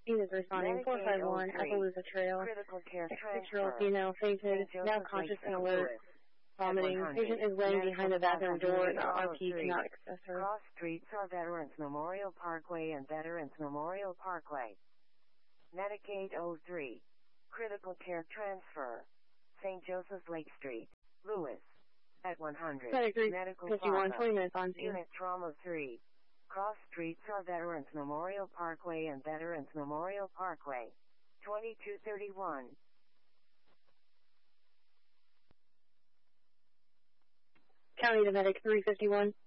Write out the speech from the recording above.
is responding. 451 Appaloosa Trail. Critical care 6-year-old transfer. female fainted, now conscious and alert. Vomiting. Patient is laying behind the bathroom door. The RP cannot access her. Cross streets are Veterans Memorial Parkway and Veterans Memorial Parkway. Medicaid 03. Critical care transfer. St. Joseph's Lake Street. Lewis. At 100. Medical 51, 20 minutes on scene. Unit Trauma 3. Cross streets are Veterans Memorial Parkway and Veterans Memorial Parkway. 2231. County to medic 351.